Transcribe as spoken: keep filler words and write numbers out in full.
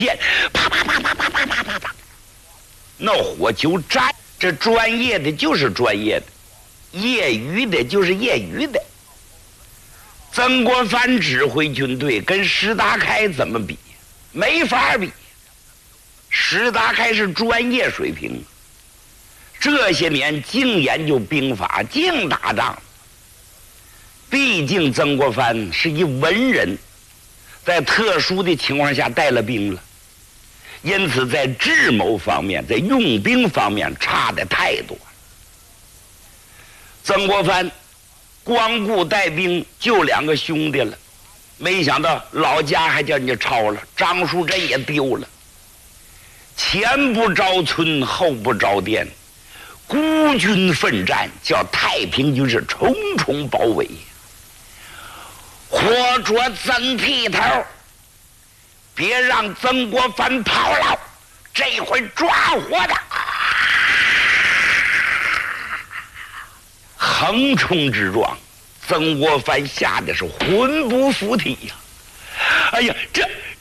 箭，啪啪啪啪啪啪啪啪啪，那火就炸。这专业的就是专业的，业余的就是业余的。曾国藩指挥军队跟石达开怎么比？没法比。石达开是专业水平，这些年净研究兵法，净打仗。毕竟曾国藩是一文人，在特殊的情况下带了兵了，因此在智谋方面，在用兵方面差的太多了。曾国藩光顾带兵就两个兄弟了，没想到老家还叫人家抄了，张树珍也丢了。前不着村，后不着店，孤军奋战，叫太平军是重重包围。活捉曾剃头，别让曾国藩跑了，这回抓活的。横冲直撞，曾国藩吓得是魂不附体呀！哎呀，这